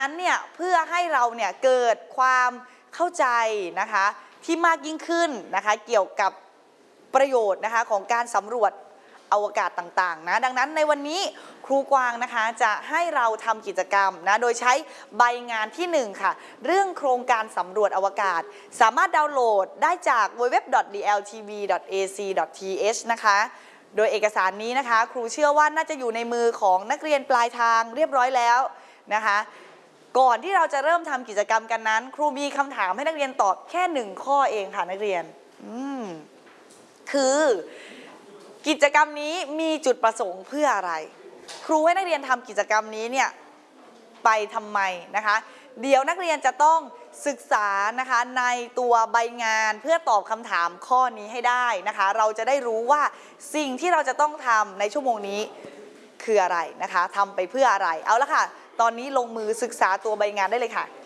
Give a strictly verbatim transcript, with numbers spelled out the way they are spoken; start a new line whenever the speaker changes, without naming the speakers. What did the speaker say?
นั้นเนี่ยเพื่อให้เราเนี่ยเกิดความเข้าใจนะคะที่มากยิ่งขึ้นนะคะเกี่ยวกับประโยชน์นะคะของการสำรวจอวกาศต่างๆนะดังนั้นในวันนี้ครูกวางนะคะจะให้เราทำกิจกรรมนะโดยใช้ใบงานที่หนึ่งค่ะเรื่องโครงการสำรวจอวกาศสามารถดาวน์โหลดได้จาก ดับเบิลยู ดับเบิลยู ดับเบิลยู ดอท ดี แอล ที วี ดอท เอ ซี ดอท ที เอช นะคะโดยเอกสารนี้นะคะครูเชื่อว่าน่าจะอยู่ในมือของนักเรียนปลายทางเรียบร้อยแล้วนะคะก่อนที่เราจะเริ่มทำกิจกรรมกันนั้นครูมีคำถามให้นักเรียนตอบแค่หนึ่งข้อเองค่ะนักเรียนอืมคือกิจกรรมนี้มีจุดประสงค์เพื่ออะไรครูให้นักเรียนทำกิจกรรมนี้เนี่ยไปทำไมนะคะเดี๋ยวนักเรียนจะต้องศึกษานะคะในตัวใบงานเพื่อตอบคำถามข้อนี้ให้ได้นะคะเราจะได้รู้ว่าสิ่งที่เราจะต้องทำในชั่วโมงนี้คืออะไรนะคะทำไปเพื่ออะไรเอาละค่ะตอนนี้ลงมือศึกษาตัวใบงานได้เลยค่ะ